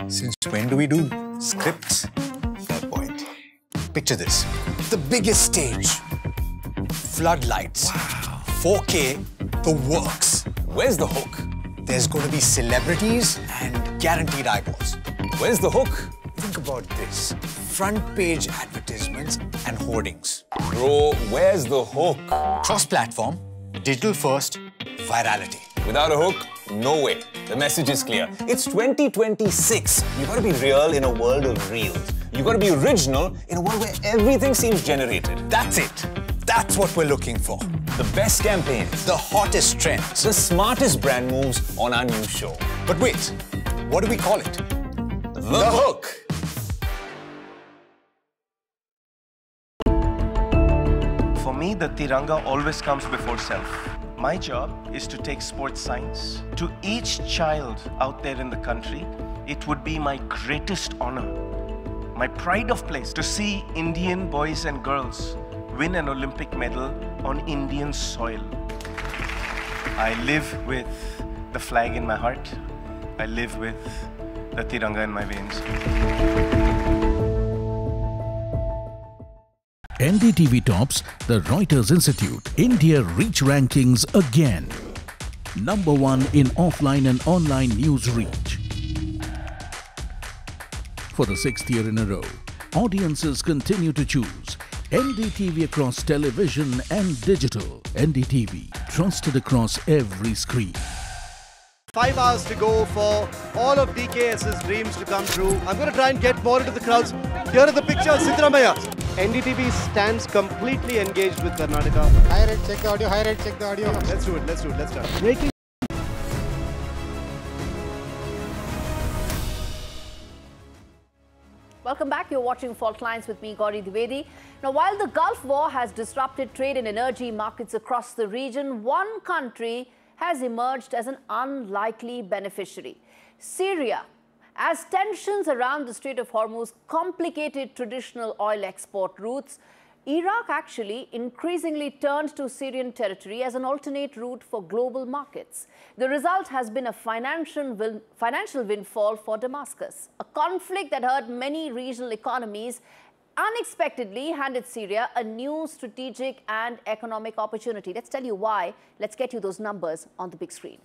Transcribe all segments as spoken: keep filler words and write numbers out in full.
Since when do we do scripts? Fair point. Picture this. The biggest stage. Floodlights. Wow. four K, the works. Where's the hook? There's going to be celebrities and guaranteed eyeballs. Where's the hook? Think about this. Front page advertisements and hoardings. Bro, where's the hook? Cross-platform, digital first, virality. Without a hook, no way. The message is clear. It's twenty twenty-six. You gotta be real in a world of reels. You gotta be original in a world where everything seems generated. That's it. That's what we're looking for. The best campaigns. The hottest trends. The smartest brand moves on our new show. But wait, what do we call it? The, the hook. For me, the Tiranga always comes before self. My job is to take sports science to each child out there in the country. It would be my greatest honor, my pride of place, to see Indian boys and girls win an Olympic medal on Indian soil. I live with the flag in my heart. I live with the Tiranga in my veins. N D T V tops the Reuters Institute India Reach Rankings again. Number one in offline and online news reach. For the sixth year in a row, audiences continue to choose N D T V across television and digital. N D T V, trusted across every screen. Five hours to go for all of DKS's dreams to come true. I'm going to try and get more into the crowds. Here are the pictures, Siddaramaiah. N D T V stands completely engaged with Karnataka. High rate, check the audio, high rate, check the audio. Let's do it, let's do it, let's start. Breaking. Welcome back. You're watching Fault Lines with me, Gauri Dwivedi. Now, while the Gulf War has disrupted trade and energy markets across the region, one country has emerged as an unlikely beneficiary: Syria. As tensions around the Strait of Hormuz complicated traditional oil export routes, Iraq actually increasingly turned to Syrian territory as an alternate route for global markets. The result has been a financial, win financial windfall for Damascus. A conflict that hurt many regional economies unexpectedly handed Syria a new strategic and economic opportunity. Let's tell you why. Let's get you those numbers on the big screen.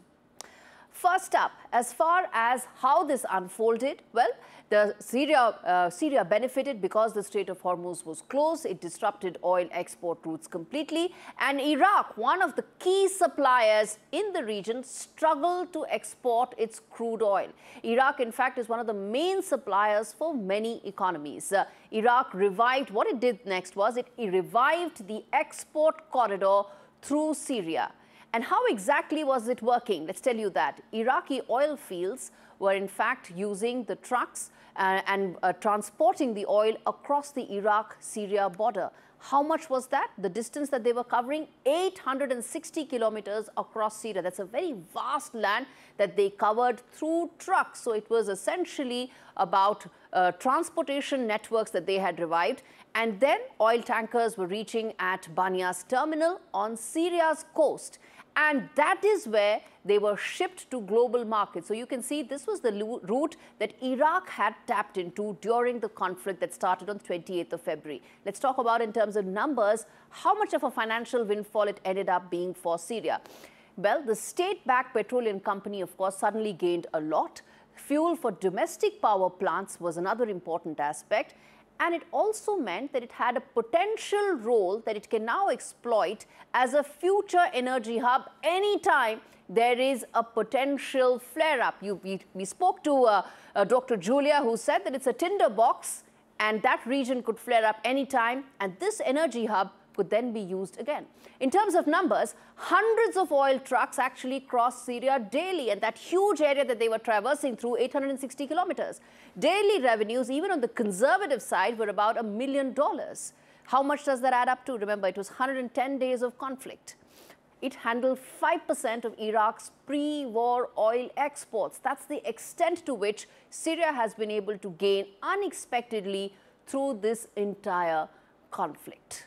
First up, as far as how this unfolded, well, the Syria, uh, Syria benefited because the Strait of Hormuz was closed. It disrupted oil export routes completely. And Iraq, one of the key suppliers in the region, struggled to export its crude oil. Iraq, in fact, is one of the main suppliers for many economies. Uh, Iraq revived, what it did next was it, it revived the export corridor through Syria. And how exactly was it working? Let's tell you that. Iraqi oil fields were in fact using the trucks uh, and uh, transporting the oil across the Iraq-Syria border. How much was that? The distance that they were covering, eight hundred sixty kilometers across Syria. That's a very vast land that they covered through trucks. So it was essentially about uh, transportation networks that they had revived. And then oil tankers were reaching at Banias terminal on Syria's coast. And that is where they were shipped to global markets. So you can see this was the route that Iraq had tapped into during the conflict that started on twenty-eighth of February. Let's talk about, in terms of numbers, how much of a financial windfall it ended up being for Syria. Well, the state-backed petroleum company, of course, suddenly gained a lot. Fuel for domestic power plants was another important aspect. And it also meant that it had a potential role that it can now exploit as a future energy hub anytime there is a potential flare-up. We, we spoke to uh, uh, Doctor Julia, who said that it's a tinderbox and that region could flare up anytime, and this energy hub could then be used again. In terms of numbers, hundreds of oil trucks actually crossed Syria daily, and that huge area that they were traversing through, eight hundred sixty kilometers. Daily revenues, even on the conservative side, were about a million dollars. How much does that add up to? Remember, it was one hundred ten days of conflict. It handled five percent of Iraq's pre-war oil exports. That's the extent to which Syria has been able to gain unexpectedly through this entire conflict.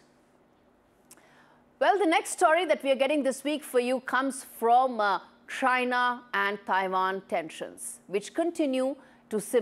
Well, the next story that we are getting this week for you comes from uh, China and Taiwan tensions, which continue to simmer.